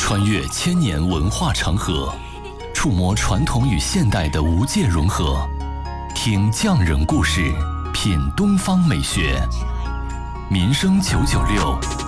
穿越千年文化长河，触摸传统与现代的无界融合。听匠人故事，品东方美学。民生996